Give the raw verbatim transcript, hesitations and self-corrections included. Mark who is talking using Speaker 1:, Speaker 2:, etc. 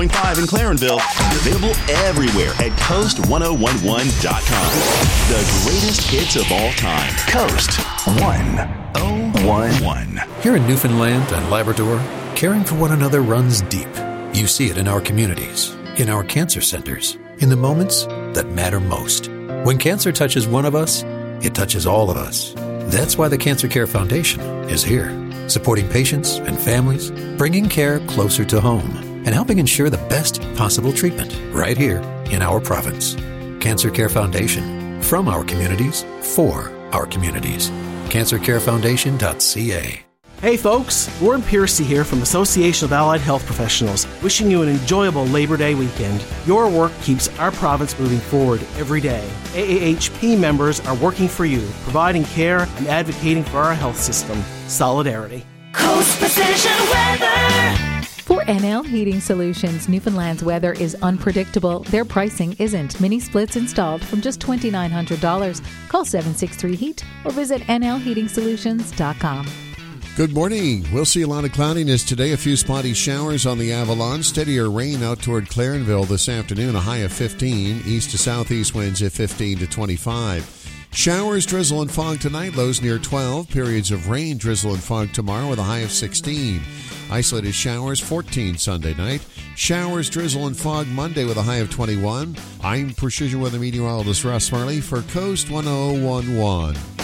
Speaker 1: point five in Clarenville, and available everywhere at coast ten eleven dot com. The greatest hits of all time. Coast ten eleven.
Speaker 2: Here in Newfoundland and Labrador, caring for one another runs deep. You see it in our communities, in our cancer centers, in the moments that matter most. When cancer touches one of us, it touches all of us. That's why the Cancer Care Foundation is here, supporting patients and families, bringing care closer to home, and helping ensure the best possible treatment right here in our province. Cancer Care Foundation, from our communities, for our communities. cancer care foundation dot c a.
Speaker 3: Hey folks, Warren Piercy here from Association of Allied Health Professionals, wishing you an enjoyable Labor Day weekend. Your work keeps our province moving forward every day. A A H P members are working for you, providing care and advocating for our health system. Solidarity.
Speaker 4: Coast Precision Weather.
Speaker 5: For N L Heating Solutions, Newfoundland's weather is unpredictable. Their pricing isn't. Mini splits installed from just two thousand nine hundred dollars. Call seven six three heat or visit N L heating solutions dot com.
Speaker 6: Good morning. We'll see a lot of cloudiness today. A few spotty showers on the Avalon. Steadier rain out toward Clarenville this afternoon. A high of fifteen. East to southeast winds at fifteen to twenty-five. Showers, drizzle, and fog tonight. Lows near twelve. Periods of rain, drizzle, and fog tomorrow with a high of sixteen. Isolated showers, fourteen Sunday night. Showers, drizzle, and fog Monday with a high of twenty-one. I'm Precision Weather Meteorologist Russ Marley for Coast ten eleven.